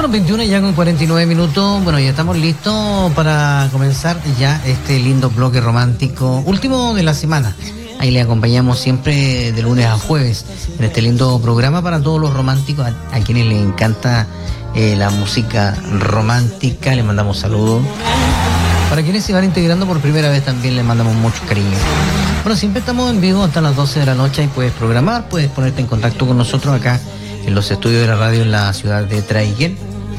Bueno, 21 ya con 49 minutos. Bueno, ya estamos listos para comenzar ya este lindo bloque romántico, último de la semana. Ahí le acompañamos siempre de lunes a jueves en este lindo programa para todos los románticos, a quienes les encanta la música romántica. Les mandamos saludos. Para quienes se van integrando por primera vez también les mandamos mucho cariño. Bueno, siempre estamos en vivo hasta las 12 de la noche. Ahí puedes programar, puedes ponerte en contacto con nosotros acá en los estudios de la radio en la ciudad de Traiguén.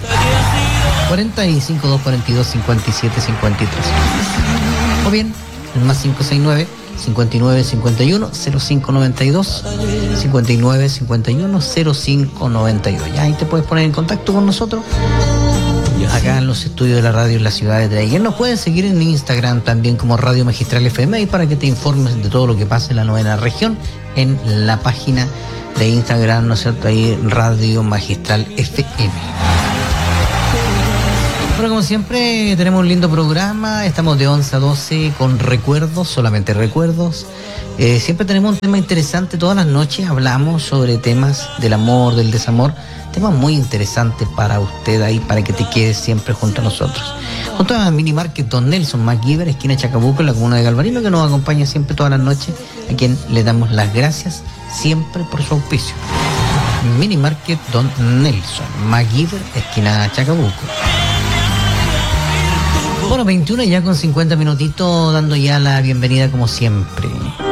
45 242 57 53. O bien, el más 569 59 51 05 92 59 51 05 92. Ya ahí te puedes poner en contacto con nosotros acá en los estudios de la radio en la ciudad de Traiguén. Nos pueden seguir en Instagram también como Radio Magistral FM, y para que te informes de todo lo que pasa en la novena región en la página de Instagram, ¿no es cierto? Ahí Radio Magistral FM. Bueno, como siempre tenemos un lindo programa. Estamos de 11 a 12 con recuerdos, solamente recuerdos. Siempre tenemos un tema interesante. Todas las noches hablamos sobre temas del amor, del desamor. Temas muy interesantes para usted ahí, para que te quedes siempre junto a nosotros. Junto a Mini Market Don Nelson MacGyver, esquina Chacabuco, en la comuna de Galvarino, que nos acompaña siempre todas las noches, a quien le damos las gracias siempre por su auspicio. Mini Market Don Nelson MacGyver, esquina Chacabuco. Bueno, 21 ya con 50 minutitos, dando ya la bienvenida como siempre